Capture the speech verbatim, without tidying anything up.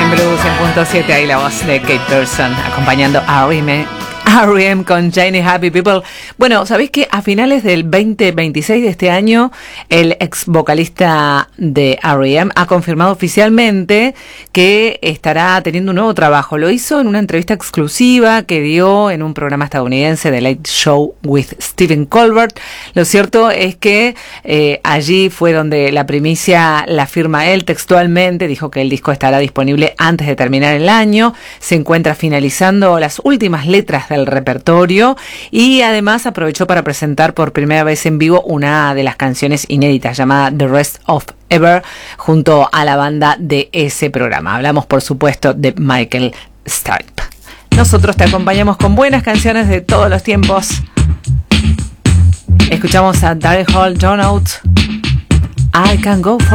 en Blues cien punto siete, ahí la voz de Kate Pearson acompañando a R E M, R E M con Shiny Happy People. Bueno, ¿sabéis que a finales del veinte veintiséis de este año el ex vocalista de R E M ha confirmado oficialmente que estará teniendo un nuevo trabajo? Lo hizo en una entrevista exclusiva que dio en un programa estadounidense de Late Show with Stephen Colbert. Lo cierto es que eh, allí fue donde la primicia la firma él textualmente. Dijo que el disco estará disponible antes de terminar el año. Se encuentra finalizando las últimas letras del repertorio y además aprovechó para presentar por primera vez en vivo una de las canciones inéditas llamada The Rest of Ever junto a la banda de ese programa. Hablamos por supuesto de Michael Stipe. Nosotros te acompañamos con buenas canciones de todos los tiempos. Escuchamos a Daryl Hall, John Oates, I Can Go For